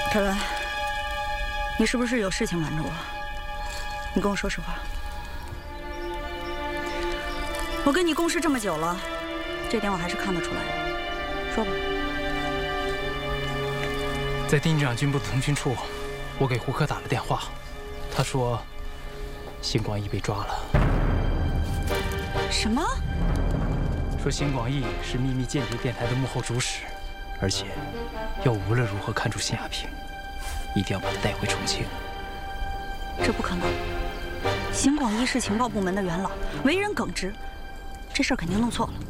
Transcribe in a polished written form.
凯文，你是不是有事情瞒着我？你跟我说实话。我跟你共事这么久了，这点我还是看得出来的。说吧。 在丁长军部的通讯处，我给胡克打了电话，他说辛广义被抓了。 什么？ 说辛广义是秘密间谍电台的幕后主使，而且要无论如何看住辛亚平，一定要把他带回重庆。 这不可能。辛广义是情报部门的元老，为人耿直，这事儿肯定弄错了。